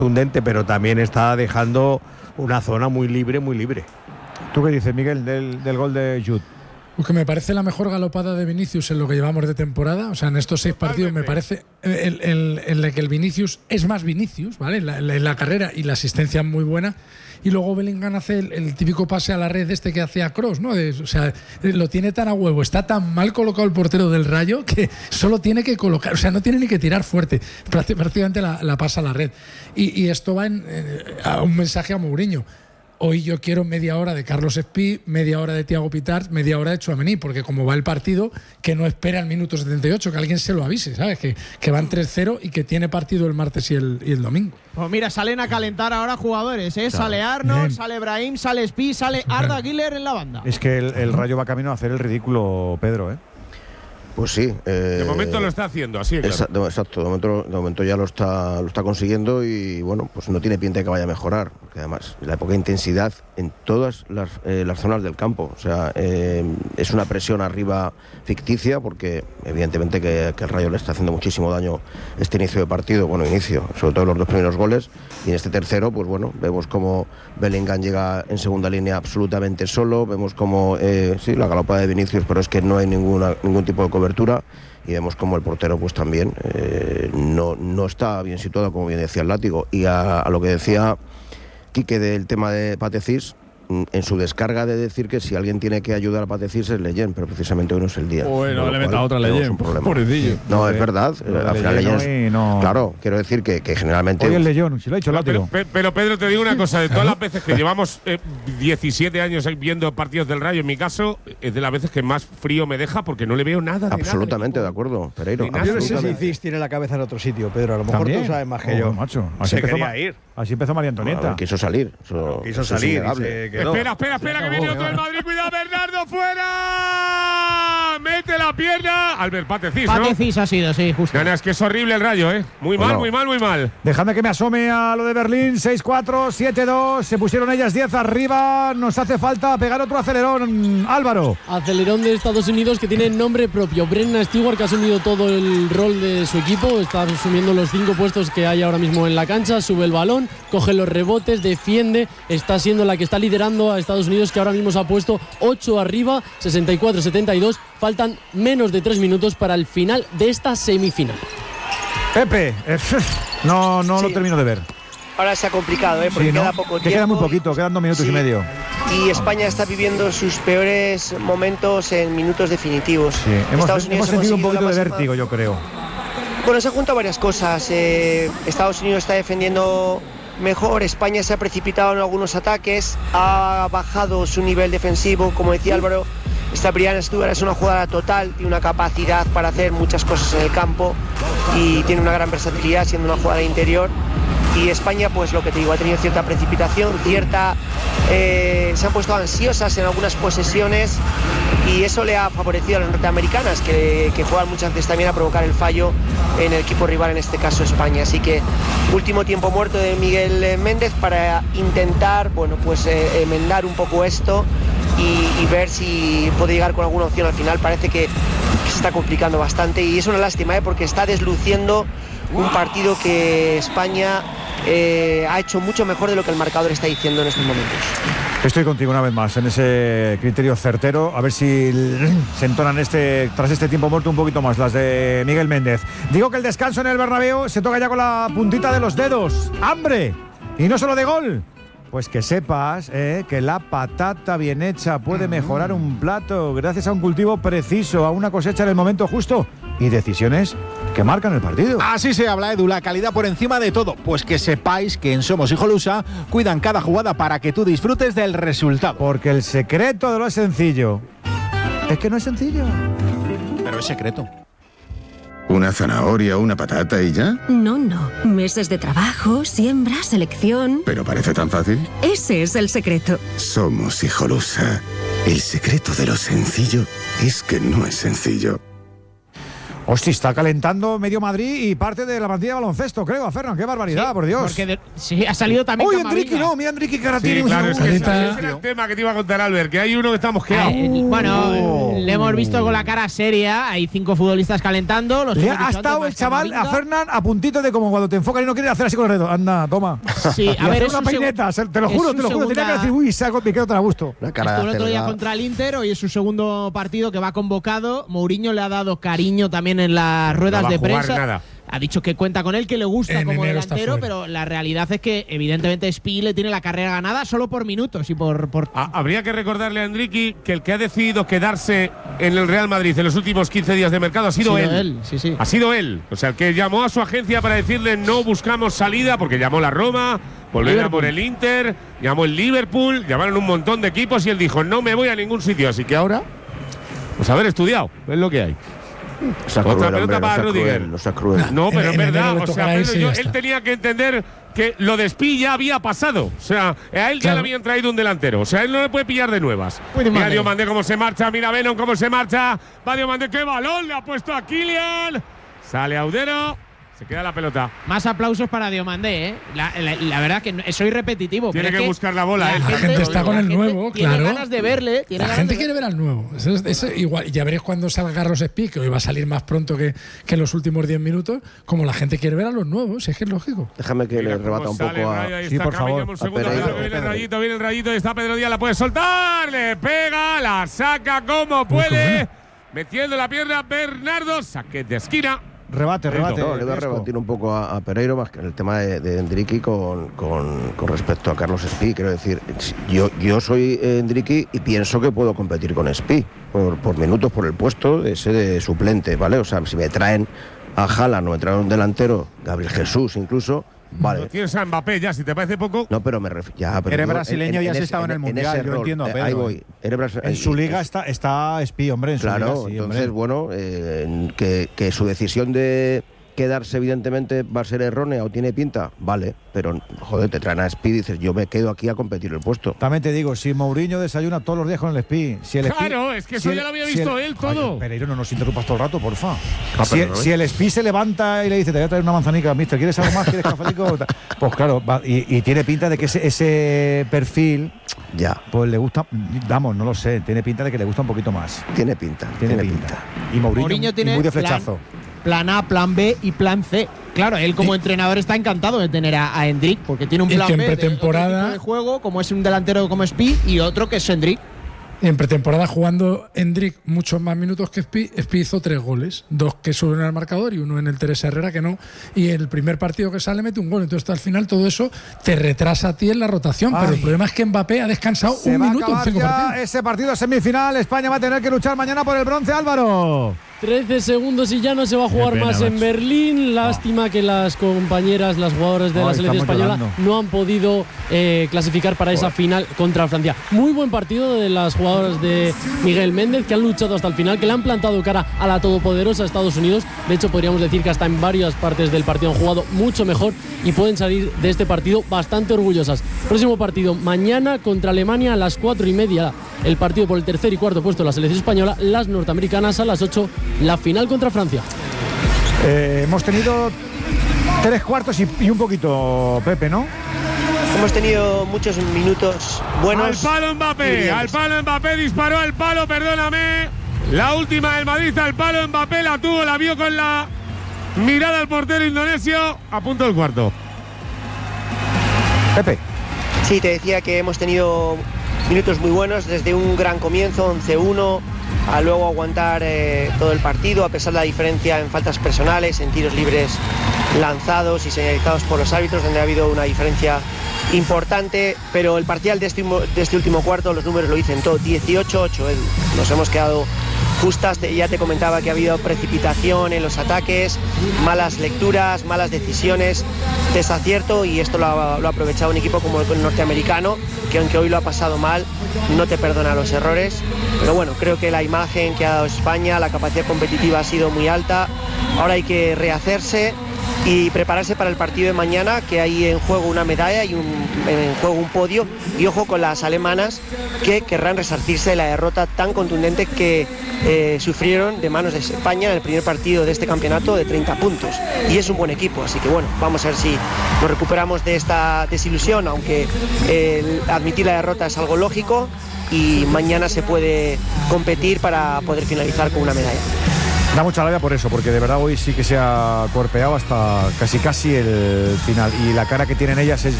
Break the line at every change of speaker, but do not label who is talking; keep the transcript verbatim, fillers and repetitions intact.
contundente, pero también está dejando una zona muy libre, muy libre.
¿Tú qué dices, Miguel, del, del gol de Jude?
Pues que me parece la mejor galopada de Vinicius en lo que llevamos de temporada. O sea, en estos seis partidos me parece el, el, el, el que el Vinicius es más Vinicius, ¿vale? En la, en la carrera y la asistencia muy buena. Y luego Bellingham hace el, el típico pase a la red este que hacía Kroos, ¿no? De, o sea, lo tiene tan a huevo, está tan mal colocado el portero del Rayo que solo tiene que colocar, o sea, no tiene ni que tirar fuerte, prácticamente la, la pasa a la red. Y, y esto va en, eh, a un mensaje a Mourinho. Hoy yo quiero media hora de Carlos Espí, media hora de Thiago Pitart, media hora de Tchouaméni, porque como va el partido, que no espera al minuto setenta y ocho, que alguien se lo avise, ¿sabes? Que, que van tres cero y que tiene partido el martes y el, y el domingo.
Pues mira, salen a calentar ahora jugadores, ¿eh? Claro. Sale Arnold, bien. Sale Brahim, sale Espí, sale Arda Güler en la banda.
Es que el, el Rayo va camino a hacer el ridículo, Pedro, ¿eh?
Pues sí. Eh,
de momento lo está haciendo, así es.
Claro. Exa- exacto, de momento, de momento ya lo está, lo está consiguiendo y bueno, pues no tiene pinta de que vaya a mejorar, porque además la poca intensidad en todas las, eh, las zonas del campo, o sea, eh, es una presión arriba ficticia, porque evidentemente que, que el Rayo le está haciendo muchísimo daño este inicio de partido, bueno, inicio, sobre todo los dos primeros goles, y en este tercero, pues bueno, vemos como Bellingham llega en segunda línea absolutamente solo, vemos como, eh, sí, la galopada de Vinicius, pero es que no hay ninguna, ningún tipo de cobertura, y vemos como el portero pues también eh, no, no está bien situado, como bien decía el Látigo. Y a, a lo que decía Quique del tema de Patecís, en su descarga de decir que si alguien tiene que ayudar a Patecís es Leyen, pero precisamente hoy no es el día.
Bueno, le meta otra Leyen, pobrecillo.
No, es verdad,
no,
al final Leyen es,
no.
Claro, quiero decir que, que generalmente
hoy el Leyen, si lo ha dicho el Látigo.
Pero, pero Pedro, te digo una cosa, de todas las veces que llevamos eh, diecisiete años viendo partidos del Rayo, en mi caso, es de las veces que más frío me deja porque no le veo nada de
absolutamente
nada,
de acuerdo, Pereiro.
Yo no sé si Cis tiene la cabeza en otro sitio, Pedro, a lo mejor
¿también?
Tú sabes más que
oh,
yo.
Macho, así
se
empezó,
quería ir.
Así empezó María Antonieta.
Bueno, quiso salir. Eso,
bueno, quiso
eso
salir.
Es
se quedó.
Espera, espera, espera, que viene otro del Madrid. Cuidado, Bernardo, fuera. Mete la pierna. Albert Patecís, ¿no?
Patecís ha sido, sí, justo.
No, no, es que es horrible el Rayo, ¿eh? Muy mal,
bueno.
muy mal, muy mal.
Dejadme que me asome a lo de Berlín. seis cuatro, siete dos. Se pusieron ellas diez arriba. Nos hace falta pegar otro acelerón. Álvaro.
Acelerón de Estados Unidos que tiene nombre propio. Brenna Stewart, que ha asumido todo el rol de su equipo. Está asumiendo los cinco puestos que hay ahora mismo en la cancha. Sube el balón, coge los rebotes, defiende. Está siendo la que está liderando a Estados Unidos, que ahora mismo se ha puesto ocho arriba, sesenta y cuatro setenta y dos. Faltan menos de tres minutos para el final de esta semifinal.
Pepe, no, no
sí.
lo termino de ver.
Ahora se ha complicado, ¿eh? Porque
sí, ¿no?
queda poco
que
tiempo.
Queda muy poquito, quedan dos minutos
sí.
y medio.
Y España está viviendo sus peores momentos en minutos definitivos.
Sí. Hemos,
Estados Unidos
hemos sentido un poquito de
máxima...
vértigo, yo creo.
Bueno, se han juntado varias cosas. Eh, Estados Unidos está defendiendo mejor, España se ha precipitado en algunos ataques, ha bajado su nivel defensivo, como decía Álvaro. Esta Brianna Stewart es una jugadora total, tiene una capacidad para hacer muchas cosas en el campo y tiene una gran versatilidad siendo una jugadora interior. Y España, pues lo que te digo, ha tenido cierta precipitación, cierta eh, se han puesto ansiosas en algunas posesiones y eso le ha favorecido a las norteamericanas que, que juegan muchas veces también a provocar el fallo en el equipo rival, en este caso España. Así que último tiempo muerto de Miguel Méndez para intentar, bueno, pues eh, enmendar un poco esto y, y ver si puede llegar con alguna opción al final. Parece que, que se está complicando bastante y es una lástima, ¿eh? Porque está desluciendo un partido que España eh, ha hecho mucho mejor de lo que el marcador está diciendo en estos momentos.
Estoy contigo una vez más en ese criterio certero, a ver si se entonan este, tras este tiempo muerto un poquito más las de Miguel Méndez. Digo que el descanso en el Bernabéu se toca ya con la puntita de los dedos. ¡Hambre! Y no solo de gol. Pues que sepas eh, que la patata bien hecha puede mejorar un plato gracias a un cultivo preciso, a una cosecha en el momento justo y decisiones que marcan el partido.
Así se habla, Edu, la calidad por encima de todo. Pues que sepáis que en Somos Hijolusa cuidan cada jugada para que tú disfrutes del resultado.
Porque el secreto de lo sencillo es que no es sencillo.
Pero es secreto.
¿Una zanahoria, una patata y ya?
No, no. Meses de trabajo, siembra, selección.
¿Pero parece tan fácil?
Ese es el secreto.
Somos Hijolusa. El secreto de lo sencillo es que no es sencillo.
Hostia, está calentando medio Madrid y parte de la plantilla de baloncesto, creo, a Ferran. ¡Qué barbaridad,
sí,
por Dios!
Porque de, sí, ha salido también
¡Uy, Enrique, no! ¡Mira, Enrique, que ahora
sí,
tiene
claro,
un
es que ese
calita.
era el tema que te iba a contar, Albert, que hay uno que está mosqueado.
Eh, bueno, Le hemos visto con la cara seria. Hay cinco futbolistas calentando. Los
Le ha estado el chaval a Fernán a puntito de como cuando te enfocan y no quieres hacer así con el dedo. Anda, toma.
Sí, a ver,
es una peineta. Te lo juro, te lo juro. Tenía que decir, uy, saco, me quedo tan a gusto.
La cara Estuvo el otro día contra el Inter. Hoy es su segundo partido que va convocado. Mourinho le ha dado cariño también en las ruedas
no va
de
a jugar
prensa.
Nada.
Ha dicho que cuenta con él, que le gusta
En
como
enero
delantero, pero la realidad es que evidentemente Spi le tiene la carrera ganada solo por minutos y por… por
Ah, habría que recordarle a Endricky que el que ha decidido quedarse en el Real Madrid en los últimos quince días de mercado ha sido,
ha sido
él.
él. Sí, sí.
Ha sido él. O sea, el que llamó a su agencia para decirle no buscamos salida, porque llamó la Roma, volvió a por el Inter, llamó el Liverpool, llamaron un montón de equipos y él dijo no me voy a ningún sitio. Así que ahora, pues haber estudiado, es lo que hay.
O sea,
Otra
cruel,
pelota
hombre,
para
no sea
Rudiger.
cruel, no sea cruel.
No, pero
En-
es
en
verdad.
enero le
O sea,
tocará
Pedro,
ese y
yo-
ya
él
está.
tenía que entender que lo de Spi ya había pasado. O sea, a él ya
Claro.
le habían traído un delantero. O sea, él no le puede pillar de nuevas.
Muy
Mira
mal.
Diomandé cómo se marcha. Mira Venom cómo se marcha. Va Diomandé. ¡Qué balón le ha puesto a Kylian! Sale Audero. Se queda la pelota.
Más aplausos para Diomandé, ¿eh? La, la- la verdad que no- soy repetitivo.
Tiene
pero
que
es
buscar la bola,
La
¿eh?
La gente está con el nuevo,
tiene
claro.
ganas de verle. Tiene
La
ganas
gente
de
quiere ver al nuevo. Eso es- eso igual, ya veréis cuando salga Carlos Spi, que hoy va a salir más pronto que, que en los últimos diez minutos, como la gente quiere ver a los nuevos, es que es lógico.
Déjame que
Mira
le rebata
cómo
un
sale
poco
el
a.
Rayo, ahí
Sí,
está
por
Camilla,
favor.
un segundo,
A Pereiro,
Pedro, que viene el
Pedro.
rayito, viene el rayito y está Pedro Díaz, la puede soltar, le pega, la saca como puede, metiendo la pierna Bernardo, saque de esquina.
Rebate, rebate.
No, le voy a
Riesgo.
rebatir un poco a, a Pereiro más que en el tema de, de Endricky con, con, con respecto a Carlos Spi. Quiero decir, yo, yo soy Endricky y pienso que puedo competir con Spi por, por minutos, por el puesto de ese de suplente, ¿vale? O sea, si me traen a Haaland o me traen un delantero, Gabriel Jesús incluso, vale.
Lo tienes a Mbappé ya, si te parece poco.
No, pero me refiero. Ya, pero
Eres
digo,
brasileño y has
ese-
estado en el
ese
Mundial, yo
rol,
entiendo a
eh,
Pedro,
Ahí
eh.
voy. Eres brasi-
En su
eh,
liga está, está Spi, hombre. En su
Claro,
liga, sí,
entonces,
hombre.
bueno, eh, que, que su decisión de quedarse, evidentemente, va a ser errónea o tiene pinta, vale, pero joder, te traen a Spi y dices, yo me quedo aquí a competir el puesto.
También te digo, si Mourinho desayuna todos los días con el Spi, si el Spi-
Claro, es que eso
si
ya
el-
lo había
si
visto
el-
él todo.
Ay, Pereiro, no nos interrumpas todo el rato, porfa.
Ah,
si,
perdón,
si el Spi se levanta y le dice, te voy a traer una manzanica, mister, ¿quieres algo más? ¿Quieres cafelico? Pues claro, va- y, y tiene pinta de que ese, ese perfil,
Ya,
pues le gusta, vamos, no lo sé, tiene pinta de que le gusta un poquito más.
tiene pinta,
Tiene,
tiene,
pinta.
pinta.
Y Mourinho,
Mourinho
y
tiene
muy de
plan-
flechazo.
plan A, plan B y plan C. Claro, él como entrenador está encantado de tener a, a Endrick porque tiene un
Y
plan
que en
B de otro
pretemporada-
tipo de juego, como es un delantero como Spi y otro que es Endrick.
En pretemporada jugando Endrick muchos más minutos que Spi, Spi hizo tres goles, dos que suben al marcador y uno en el Teresa Herrera que no, y el primer partido que sale mete un gol, entonces al final todo eso te retrasa a ti en la rotación,
Ay.
pero el problema es que Mbappé ha descansado
Se
un
va a
minuto en
acabar
cinco
ya
partidos.
ese partido semifinal. España va a tener que luchar mañana por el bronce, Álvaro.
trece segundos y ya no se va a jugar
pena,
más en
macho.
Berlín. Lástima que las compañeras, las jugadoras de
Ay,
la selección
estamos
española
llorando.
no han podido eh, clasificar para esa final contra Francia. Muy buen partido de las jugadoras de Miguel Méndez, que han luchado hasta el final, que le han plantado cara a la todopoderosa Estados Unidos. De hecho, podríamos decir que hasta en varias partes del partido han jugado mucho mejor y pueden salir de este partido bastante orgullosas. Próximo partido mañana contra Alemania a las cuatro y media. El partido por el tercer y cuarto puesto de la selección española. Las norteamericanas a las ocho. La final contra Francia.
Eh, hemos tenido tres cuartos y, y un poquito, Pepe, ¿no?
Hemos tenido muchos minutos buenos.
Al palo Mbappé, al palo Mbappé, disparó al palo, perdóname. La última del Madrid al palo Mbappé, la tuvo, la vio con la mirada al portero indonesio. A punto del cuarto.
Pepe.
Sí, te decía que hemos tenido minutos muy buenos, desde un gran comienzo, once uno, a luego aguantar eh, todo el partido, a pesar de la diferencia en faltas personales, en tiros libres lanzados y señalizados por los árbitros, donde ha habido una diferencia importante, pero el parcial de este, de este último cuarto, los números lo dicen todo, dieciocho ocho, Edu. Nos hemos quedado justas, ya te comentaba que ha habido precipitación en los ataques, malas lecturas, malas decisiones, desacierto, y esto lo ha, lo ha aprovechado un equipo como el norteamericano, que aunque hoy lo ha pasado mal, no te perdona los errores. Pero bueno, creo que la imagen que ha dado España, la capacidad competitiva ha sido muy alta. Ahora hay que rehacerse y prepararse para el partido de mañana, que hay en juego una medalla y un, en juego un podio, y ojo con las alemanas, que querrán resarcirse de la derrota tan contundente que eh, sufrieron de manos de España en el primer partido de este campeonato de treinta puntos, y es un buen equipo, así que bueno, vamos a ver si nos recuperamos de esta desilusión, aunque eh, admitir la derrota es algo lógico, y mañana se puede competir para poder finalizar con una medalla.
Da mucha rabia por eso, porque de verdad hoy sí que se ha cuerpeado hasta casi casi el final, y la cara que tienen ellas es